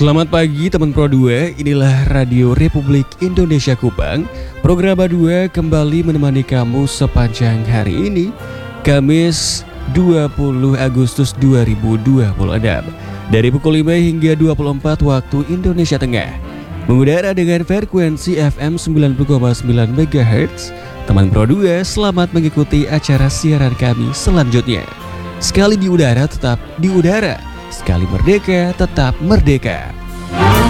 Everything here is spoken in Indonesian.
Selamat pagi teman Pro 2, inilah Radio Republik Indonesia Kupang. Program A2 kembali menemani kamu sepanjang hari ini, Kamis 20 Agustus 2026, dari pukul 5 hingga 24 waktu Indonesia Tengah. Mengudara dengan frekuensi FM 90,9 MHz. Teman Pro 2, selamat mengikuti acara siaran kami selanjutnya. Sekali di udara tetap di udara, sekali merdeka tetap merdeka.